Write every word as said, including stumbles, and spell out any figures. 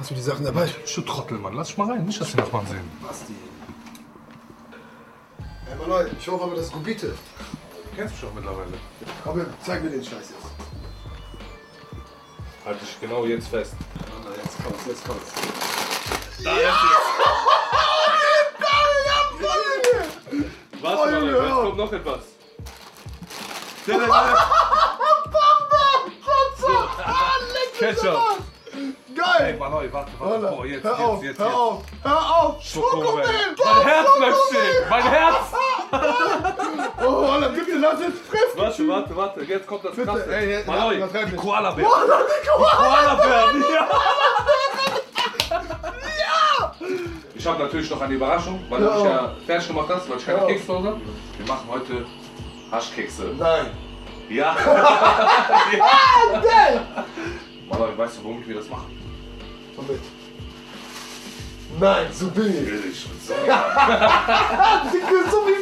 Hast du die Sachen dabei? Du Trottel, Mann. Lass dich mal rein. Nicht, dass die Nachbarn sehen. Basti. Hey, Mann, ich hoffe aber, das ist Gubite. Du kennst mich doch mittlerweile. Komm, zeig mir den Scheiß jetzt. Halt dich genau jetzt fest. Na, jetzt kommt's, jetzt kommt's. Da ja! Ist es. Warte mal, jetzt kommt noch etwas. Ketchup. Geil! Ey, Manoi, warte, warte. Oh, jetzt, hör jetzt, auf, jetzt, hör jetzt. auf, hör auf! Schokomel. Schokomel! Mein Herz bleibt stehen! Mein Herz! Oh, Alter, bitte lass es fressen! Warte, warte, warte. Jetzt kommt das Bitte, Krasse. ey, ey, Manoi, übertreib die nicht. Koala-Bär. Koala, die Koala! Koala-Bär, ja! Ich habe natürlich noch eine Überraschung, weil du Ja. mich ja fertig gemacht hast, weil ich keine Ja. Kekse zu Hause habe. Wir machen heute Haschkekse. Nein! Ja! Ah, geil! Manoi, weißt du, warum ich mir das mache? Komm mit. Nein, so bin ich. Ich bin so Dicke, so wie